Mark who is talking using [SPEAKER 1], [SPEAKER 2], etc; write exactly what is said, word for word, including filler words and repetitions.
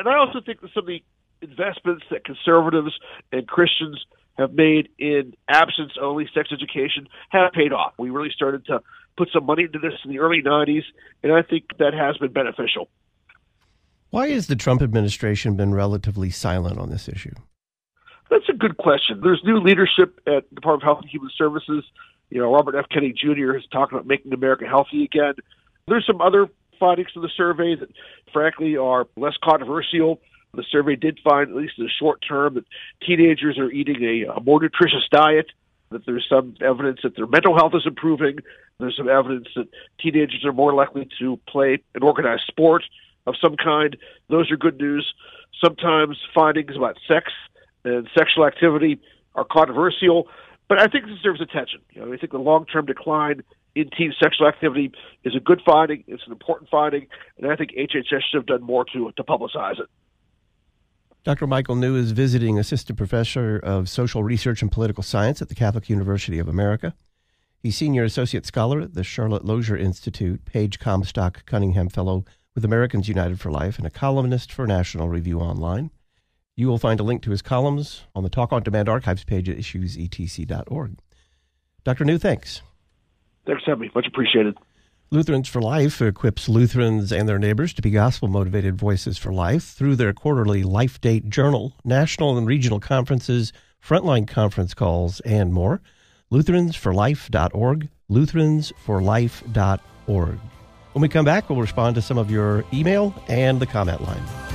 [SPEAKER 1] And I also think that some of the investments that conservatives and Christians have made in absence-only sex education have paid off. We really started to put some money into this in the early nineties, and I think that has been beneficial.
[SPEAKER 2] Why has the Trump administration been relatively silent on this issue?
[SPEAKER 1] That's a good question. There's new leadership at the Department of Health and Human Services. You know, Robert F. Kennedy Junior is talking about making America healthy again. There's some other findings in the survey that, frankly, are less controversial. The survey did find, at least in the short term, that teenagers are eating a, a more nutritious diet, that there's some evidence that their mental health is improving. There's some evidence that teenagers are more likely to play an organized sport of some kind. Those are good news. Sometimes findings about sex and sexual activity are controversial, but I think this deserves attention. You know, I think the long-term decline in teen sexual activity is a good finding. It's an important finding, and I think H H S should have done more to to publicize it.
[SPEAKER 2] Doctor Michael New is visiting assistant professor of social research and political science at the Catholic University of America. He's senior associate scholar at the Charlotte Lozier Institute, Page Comstock Cunningham Fellow with Americans United for Life, and a columnist for National Review Online. You will find a link to his columns on the Talk on Demand archives page at issues e t c dot org. Doctor New, thanks.
[SPEAKER 1] Thanks for having me. Much appreciated.
[SPEAKER 2] Lutherans for Life equips Lutherans and their neighbors to be gospel-motivated voices for life through their quarterly Life Date Journal, national and regional conferences, frontline conference calls, and more. Lutherans for life dot org, Lutherans for life dot org. When we come back, we'll respond to some of your email and the comment line.